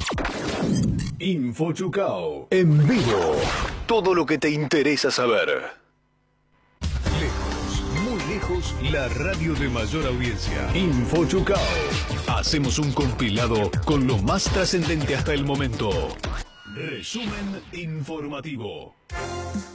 Info Chucao. En vivo. Todo lo que te interesa saber. Lejos, muy lejos, la radio de mayor audiencia. Info Chucao. Hacemos un compilado con lo más trascendente hasta el momento. Resumen informativo.